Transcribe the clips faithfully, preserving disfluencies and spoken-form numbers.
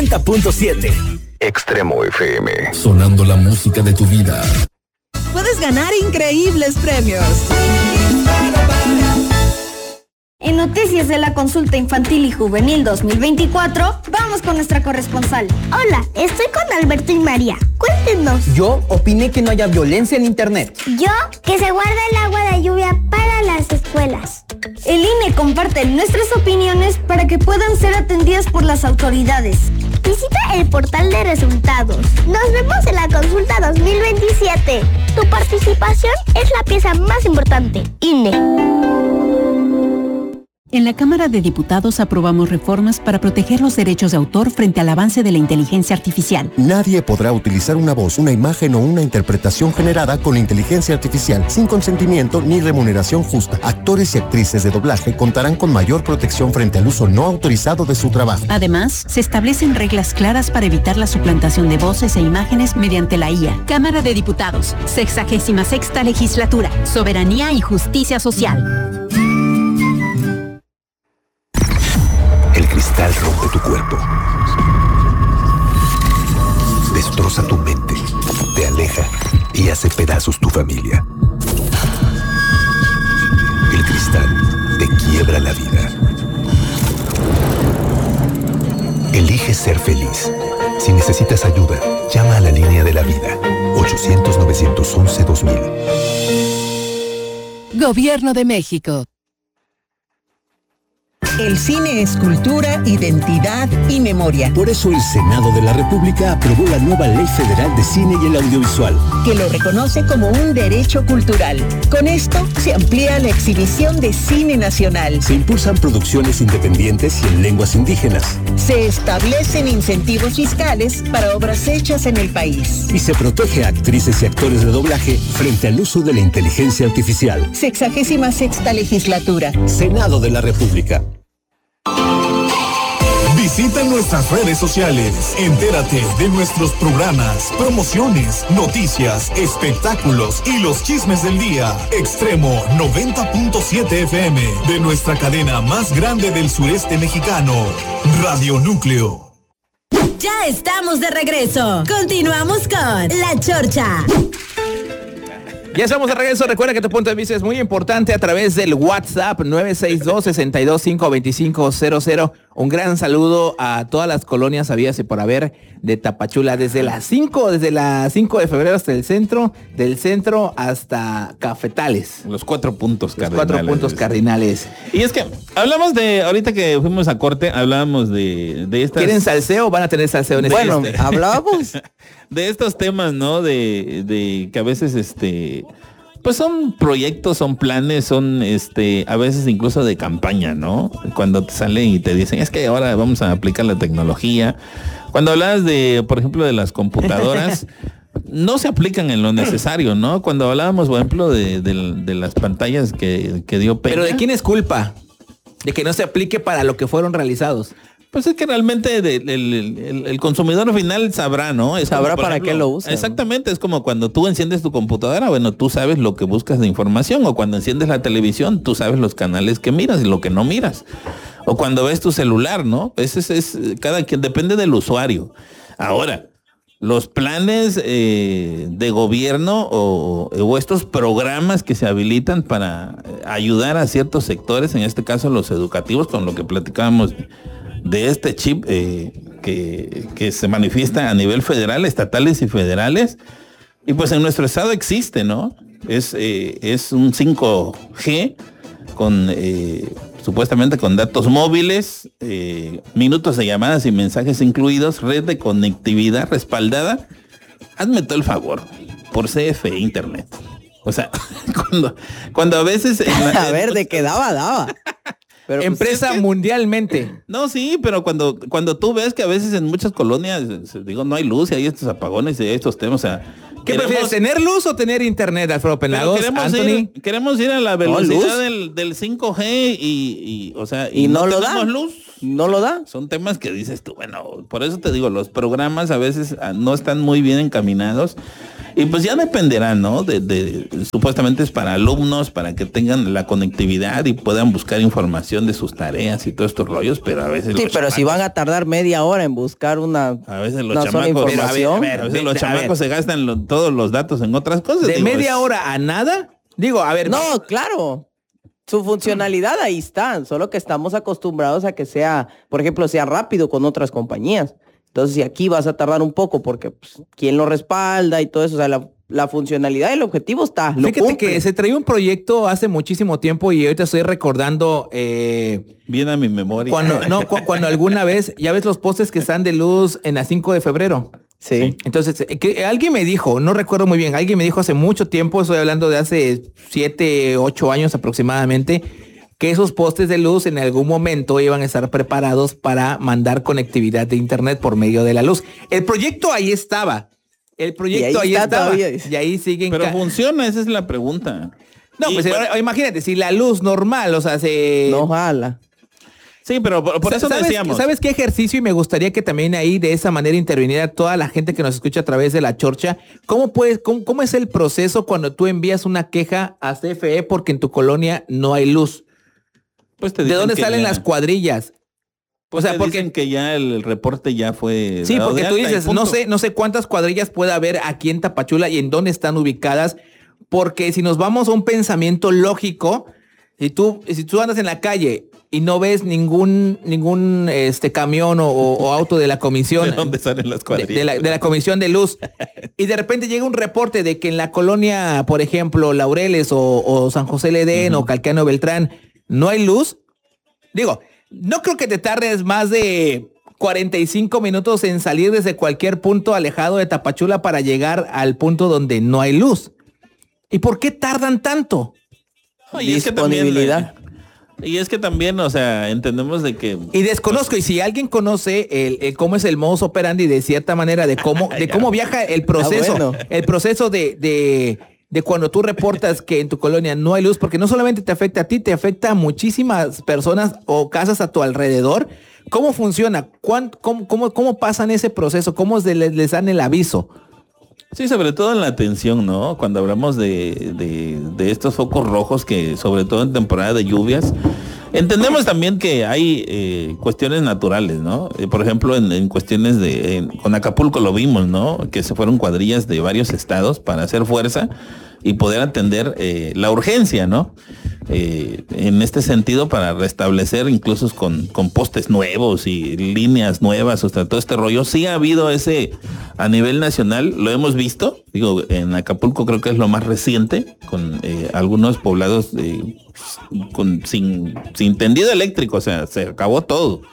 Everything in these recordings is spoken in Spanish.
noventa punto siete. Extremo F M. Sonando la música de tu vida. Puedes ganar increíbles premios. En Noticias de la Consulta Infantil y Juvenil dos mil veinticuatro, vamos con nuestra corresponsal. Hola, estoy con Alberto y María. Cuéntenos. Yo opiné que no haya violencia en internet. Yo, que se guarda el agua de lluvia para las escuelas. El I N E comparte nuestras opiniones para que puedan ser atendidas por las autoridades. Visita el portal de resultados. Nos vemos en la consulta dos mil veintisiete. Tu participación es la pieza más importante. I N E. En la Cámara de Diputados aprobamos reformas para proteger los derechos de autor frente al avance de la inteligencia artificial. Nadie podrá utilizar una voz, una imagen o una interpretación generada con inteligencia artificial sin consentimiento ni remuneración justa. Actores y actrices de doblaje contarán con mayor protección frente al uso no autorizado de su trabajo. Además, se establecen reglas claras para evitar la suplantación de voces e imágenes mediante la I A. Cámara de Diputados, sexagésima sexta legislatura, soberanía y justicia social. El cristal rompe tu cuerpo, destroza tu mente, te aleja y hace pedazos tu familia. El cristal te quiebra la vida. Elige ser feliz. Si necesitas ayuda, llama a la línea de la vida. ochocientos, novecientos once, dos mil. Gobierno de México. El cine es cultura, identidad y memoria. Por eso el Senado de la República aprobó la nueva Ley Federal de Cine y el Audiovisual, que lo reconoce como un derecho cultural. Con esto se amplía la exhibición de cine nacional. Se impulsan producciones independientes y en lenguas indígenas. Se establecen incentivos fiscales para obras hechas en el país. Y se protege a actrices y actores de doblaje frente al uso de la inteligencia artificial. Sexagésima sexta legislatura. Senado de la República. Visita nuestras redes sociales, entérate de nuestros programas, promociones, noticias, espectáculos y los chismes del día. Extremo noventa punto siete F M, de nuestra cadena más grande del sureste mexicano, Radio Núcleo. Ya estamos de regreso. Continuamos con La Chorcha. Ya estamos de regreso. Recuerda que tu punto de vista es muy importante a través del WhatsApp nueve seis dos, seis dos cinco, dos cinco cero cero. Un gran saludo a todas las colonias habidas y por haber de Tapachula, desde las cinco, desde las cinco de febrero hasta el centro, del centro hasta Cafetales. Los cuatro puntos Los cardinales. cuatro puntos cardinales. Y es que hablamos de, ahorita que fuimos a corte, hablábamos de, de estas... ¿Quieren salseo? Van a tener salseo en este. Bueno, hablábamos de estos temas, ¿no? De, de que a veces, este... pues son proyectos, son planes, son este a veces incluso de campaña, ¿no? Cuando te salen y te dicen, es que ahora vamos a aplicar la tecnología. Cuando hablas de, por ejemplo, de las computadoras, no se aplican en lo necesario, ¿no? Cuando hablábamos, por ejemplo, de, de, de las pantallas que, que dio Peña. ¿Pero de quién es culpa? De que no se aplique para lo que fueron realizados. Pues es que realmente de, de, el, el, el consumidor final sabrá, ¿no? Es sabrá como, para ejemplo, qué lo usa. Exactamente, es como cuando tú enciendes tu computadora, bueno, tú sabes lo que buscas de información, o cuando enciendes la televisión, tú sabes los canales que miras y lo que no miras. O cuando ves tu celular, ¿no? Ese es, es cada quien, depende del usuario. Ahora, los planes eh, de gobierno o, o estos programas que se habilitan para ayudar a ciertos sectores, en este caso los educativos, con lo que platicábamos de este chip eh, que, que se manifiesta a nivel federal, estatales y federales, y pues en nuestro estado existe, ¿no? Es, eh, es un cinco G con eh, supuestamente con datos móviles, eh, minutos de llamadas y mensajes incluidos, red de conectividad respaldada. Hazme todo el favor, por C F E Internet. O sea, cuando, cuando a veces... En la, a ver, de qué daba, daba. Pero empresa pues es que, mundialmente. No, sí, pero cuando, cuando tú ves que a veces en muchas colonias, digo, no hay luz y hay estos apagones y hay estos temas, o sea... ¿Qué prefieres, tener luz o tener internet, Alfredo Penagos? Queremos Anthony. Ir, queremos ir a la velocidad no, del, del cinco G y, y, o sea, y, y no, no lo da. Luz. No lo da. Son temas que dices tú, bueno, por eso te digo, los programas a veces no están muy bien encaminados. Y pues ya dependerá, ¿no? De, de, supuestamente es para alumnos, para que tengan la conectividad y puedan buscar información de sus tareas y todos estos rollos, pero a veces sí, pero chamacos, si van a tardar media hora en buscar una, a veces los una chamacos, sola información. A ver, a ver, a veces los chamacos se gastan lo, todos los datos en otras cosas. ¿De digo, media es... hora a nada? Digo, a ver. No, claro. Su funcionalidad ahí está, solo que estamos acostumbrados a que sea, por ejemplo, sea rápido con otras compañías. Entonces, si aquí vas a tardar un poco porque pues, quién lo respalda y todo eso, o sea, la, la funcionalidad y el objetivo está. Lo Fíjate cumple. que se traía un proyecto hace muchísimo tiempo y ahorita estoy recordando... Eh, Viene a mi memoria. Cuando, no, cu cuando alguna vez, ya ves los postes que están de luz en la cinco de febrero. Sí. Entonces, que alguien me dijo, no recuerdo muy bien, alguien me dijo hace mucho tiempo, estoy hablando de hace siete, ocho años aproximadamente, que esos postes de luz en algún momento iban a estar preparados para mandar conectividad de internet por medio de la luz. El proyecto ahí estaba. El proyecto ahí, ahí está estaba. Todavía. Y ahí siguen. Pero funciona, esa es la pregunta. No, y, pues bueno, imagínate, si la luz normal, o sea, se... No jala. Sí, pero por, por eso ¿Sabes, decíamos. ¿Sabes qué ejercicio? Y me gustaría que también ahí de esa manera interviniera toda la gente que nos escucha a través de la Chorcha. ¿Cómo, puedes, cómo, cómo es el proceso cuando tú envías una queja a C F E porque en tu colonia no hay luz? Pues te ¿De dónde salen ya, las cuadrillas? Pues o sea, porque dicen que ya el, el reporte ya fue. Sí, porque tú dices, no sé, no sé cuántas cuadrillas puede haber aquí en Tapachula y en dónde están ubicadas. Porque si nos vamos a un pensamiento lógico, si tú, si tú andas en la calle y no ves ningún ningún este camión o, o auto de la comisión. ¿De dónde salen las cuadrillas? De, de, la, de la comisión de luz. Y de repente llega un reporte de que en la colonia, por ejemplo, Laureles o, o San José Ledén uh-huh. o Calcano Beltrán, no hay luz. Digo, no creo que te tardes más de cuarenta y cinco minutos en salir desde cualquier punto alejado de Tapachula para llegar al punto donde no hay luz. ¿Y por qué tardan tanto? Oh, y Disponibilidad. Es que también, y es que también, o sea, entendemos de que... Y desconozco, y si alguien conoce el, el cómo es el modus operandi de cierta manera, de cómo, de cómo viaja el proceso, ah, bueno. el proceso de, de, de cuando tú reportas que en tu colonia no hay luz, porque no solamente te afecta a ti, te afecta a muchísimas personas o casas a tu alrededor. ¿Cómo funciona? ¿Cuánto, cómo, cómo, ¿Cómo pasan ese proceso? ¿Cómo les, les dan el aviso? Sí, sobre todo en la atención, ¿no? Cuando hablamos de, de, de estos focos rojos que sobre todo en temporada de lluvias, entendemos también que hay eh, cuestiones naturales, ¿no? Eh, por ejemplo, en, en cuestiones de, en, con Acapulco lo vimos, ¿no? Que se fueron cuadrillas de varios estados para hacer fuerza y poder atender eh, la urgencia, ¿no? Eh, en este sentido, para restablecer incluso con, con postes nuevos y líneas nuevas, o sea, todo este rollo, sí ha habido ese a nivel nacional, lo hemos visto, digo, en Acapulco creo que es lo más reciente, con eh, algunos poblados eh, con, sin, sin tendido eléctrico, o sea, se acabó todo.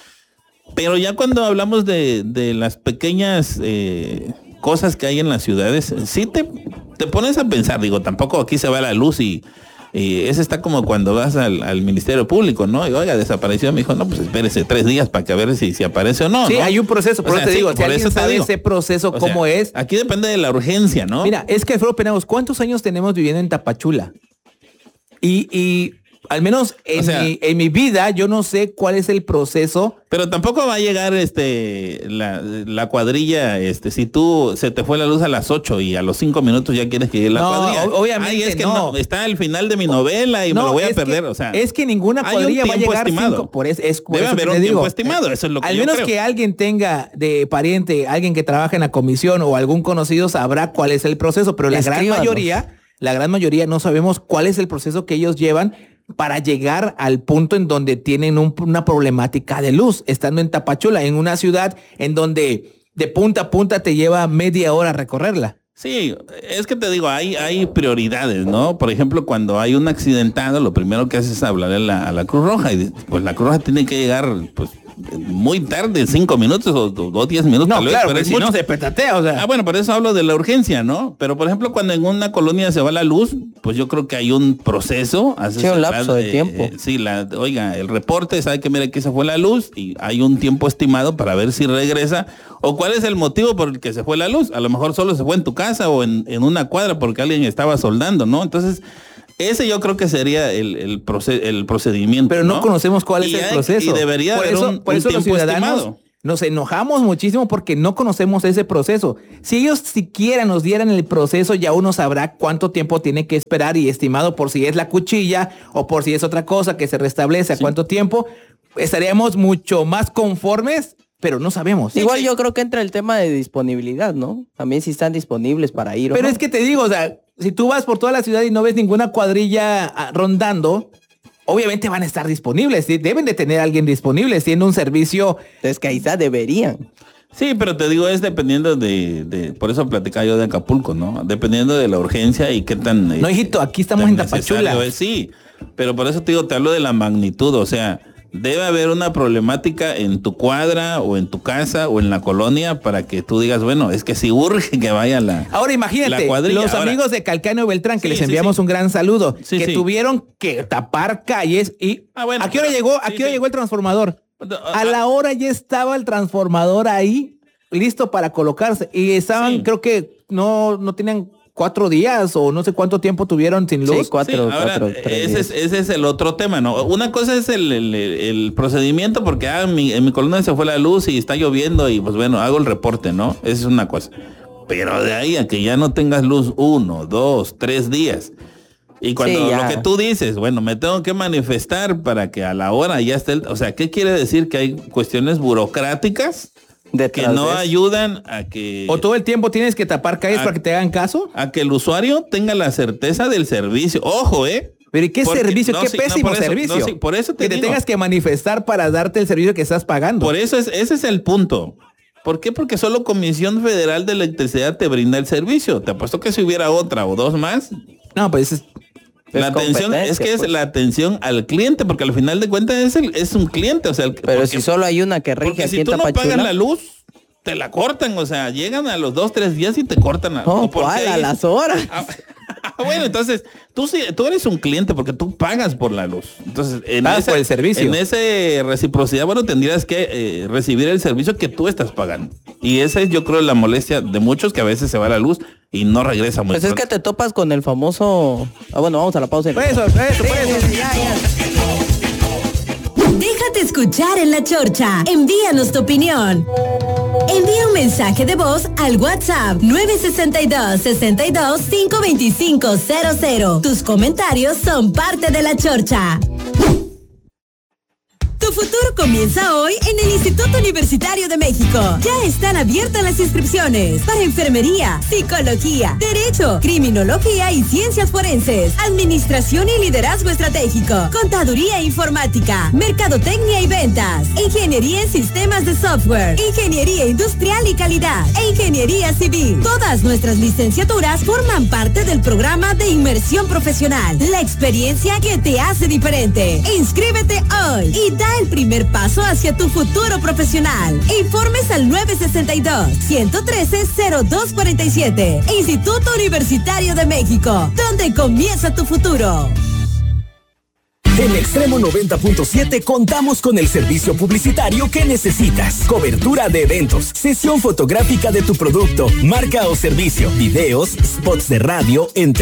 Pero ya cuando hablamos de, de las pequeñas eh, cosas que hay en las ciudades, sí te, te pones a pensar, digo, tampoco aquí se va la luz y Y ese está como cuando vas al, al Ministerio Público, ¿no? Y oiga, desapareció, me dijo, no, pues espérese tres días para que a ver si, si aparece o no. Sí, ¿no? hay un proceso, por eso te digo, si alguien sabe ese proceso, cómo es. Aquí depende de la urgencia, ¿no? Mira, es que Alfredo Penagos, ¿cuántos años tenemos viviendo en Tapachula? Y, y al menos en, o sea, mi, en mi vida, yo no sé cuál es el proceso. Pero tampoco va a llegar este la, la cuadrilla, este, si tú se te fue la luz a las ocho y a los cinco minutos ya quieres que llegue la no, cuadrilla. Obviamente Ay, es que no. no. Está al final de mi novela y no, me lo voy a perder. Que, o sea, es que ninguna cuadrilla va a llegar estimado. Cinco, por es, es por Debe eso haber que un te tiempo digo. estimado, eso es lo que Al yo menos creo. que alguien tenga de pariente, alguien que trabaja en la comisión o algún conocido sabrá cuál es el proceso, pero la gran mayoría, la gran mayoría no sabemos cuál es el proceso que ellos llevan para llegar al punto en donde tienen un, una problemática de luz, estando en Tapachula, en una ciudad en donde de punta a punta te lleva media hora recorrerla. Sí, es que te digo, hay, hay prioridades, ¿no? Por ejemplo, cuando hay un accidentado, lo primero que haces es hablarle a la, a la Cruz Roja, y pues la Cruz Roja tiene que llegar, pues, muy tarde, cinco minutos o, o diez minutos. No, tal vez, claro, pero es si mucho. no se petatea, o sea. Ah, bueno, por eso hablo de la urgencia, ¿no? Pero, por ejemplo, cuando en una colonia se va la luz, pues yo creo que hay un proceso. Sí, un lapso de, de tiempo. Eh, sí, la, oiga, el reporte sabe que mira que se fue la luz y hay un tiempo estimado para ver si regresa o cuál es el motivo por el que se fue la luz. A lo mejor solo se fue en tu casa o en, en una cuadra porque alguien estaba soldando, ¿no? Entonces, ese yo creo que sería el, el, proced, el procedimiento. Pero no, no conocemos cuál es y el hay, proceso. Y debería por haber eso, un, por un eso tiempo los ciudadanos, estimado. nos enojamos muchísimo porque no conocemos ese proceso. Si ellos siquiera nos dieran el proceso, ya uno sabrá cuánto tiempo tiene que esperar y estimado por si es la cuchilla o por si es otra cosa que se restablece a sí. cuánto tiempo, estaríamos mucho más conformes, pero no sabemos. Igual yo creo que entra el tema de disponibilidad, ¿no? También si están disponibles para ir. Pero ¿o no? es que te digo, o sea, si tú vas por toda la ciudad y no ves ninguna cuadrilla ah, rondando, obviamente van a estar disponibles, ¿sí? Deben de tener a alguien disponible, siendo un servicio. Es que ahí está, deberían. Sí, pero te digo, es dependiendo de, de, por eso platicaba yo de Acapulco, ¿no? Dependiendo de la urgencia y qué tan... No, hijito, aquí estamos en Tapachula. Es. Sí, pero por eso te digo, te hablo de la magnitud, o sea, debe haber una problemática en tu cuadra o en tu casa o en la colonia para que tú digas, bueno, es que si urge que vaya la Ahora imagínate, la los Ahora, amigos de Calcano Beltrán, que sí, les sí, enviamos sí. un gran saludo, sí, que sí. tuvieron que tapar calles y... Ah, bueno, ¿a qué hora pero, llegó? ¿A sí, qué hora sí. llegó el transformador? A la hora ya estaba el transformador ahí, listo para colocarse. Y estaban, sí. creo que no, no tenían cuatro días o no sé cuánto tiempo tuvieron sin luz. Sí, cuatro, sí, ahora, cuatro, ese, es, ese es el otro tema, ¿no? Una cosa es el, el, el procedimiento porque ah, en, mi, en mi colonia se fue la luz y está lloviendo y pues bueno, hago el reporte, ¿no? Esa es una cosa. Pero de ahí a que ya no tengas luz uno, dos, tres días. Y cuando sí, lo que tú dices, bueno, me tengo que manifestar para que a la hora ya esté el... O sea, ¿qué quiere decir? Que hay cuestiones burocráticas que no ayudan a que... O todo el tiempo tienes que tapar calles a, para que te hagan caso. A que el usuario tenga la certeza del servicio. Ojo, ¿eh? Pero ¿y qué Porque, servicio? No, ¿Qué sí, pésimo no, por eso, servicio? No, sí, por eso te que digo. te tengas que manifestar para darte el servicio que estás pagando. Por eso es, ese es el punto. ¿Por qué? Porque solo Comisión Federal de Electricidad te brinda el servicio. Te apuesto que si hubiera otra o dos más... No, pues es... La atención es que pues. es la atención al cliente, porque al final de cuentas es, el, es un cliente. O sea, el, pero porque, si solo hay una que rige aquí si en tú no Tapachula, pagas la luz, te la cortan. O sea, llegan a los dos, tres días y te cortan. A, no, ¿cuál? A las horas. Ah, bueno, entonces, tú, tú eres un cliente porque tú pagas por la luz. Entonces, en ah, esa, por el servicio. En esa reciprocidad, bueno, tendrías que eh, recibir el servicio que tú estás pagando. Y esa es, yo creo, la molestia de muchos, que a veces se va la luz y no regresa muy Pues pronto. es que te topas con el famoso... Ah, bueno, vamos a la pausa. Por eso, eso, por eso. Ya, ya. Déjate escuchar en La Chorcha. Envíanos tu opinión. Envía un mensaje de voz al WhatsApp nueve seis dos, seis dos, cinco dos cinco cero cero. Tus comentarios son parte de La Chorcha. Tu futuro comienza hoy en el Instituto Universitario de México. Ya están abiertas las inscripciones para enfermería, psicología, derecho, criminología y ciencias forenses, administración y liderazgo estratégico, contaduría e informática, mercadotecnia y ventas, ingeniería en sistemas de software, ingeniería industrial y calidad e ingeniería civil. Todas nuestras licenciaturas forman parte del programa de inmersión profesional, la experiencia que te hace diferente. Inscríbete hoy y da el primer paso hacia tu futuro profesional. Informes al nueve seis dos, uno uno tres, cero dos cuatro siete. Instituto Universitario de México, donde comienza tu futuro. En Extremo noventa punto siete contamos con el servicio publicitario que necesitas. Cobertura de eventos, sesión fotográfica de tu producto, marca o servicio, videos, spots de radio, entre